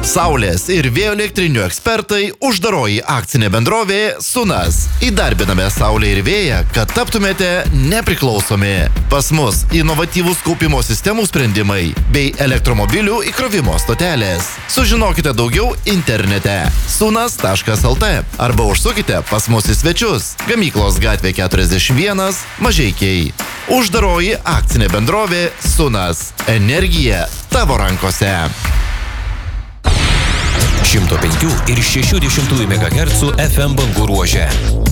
Saulės ir vėjo elektrinių ekspertai, uždaroji akcinė bendrovė Sunas. Įdarbiname saulę ir vėją, kad taptumėte nepriklausomi. Pas mus inovatyvūs kaupimo sistemų sprendimai bei elektromobilių įkrovimo stotelės. Sužinokite daugiau internete sunas.lt arba užsukite pas mus į svečius. Gamyklos gatvė 41, Mažeikiai. Uždaroji akcinė bendrovė Sunas. Energija tavo rankose. 105 ir 60 MHz FM bangų ruože.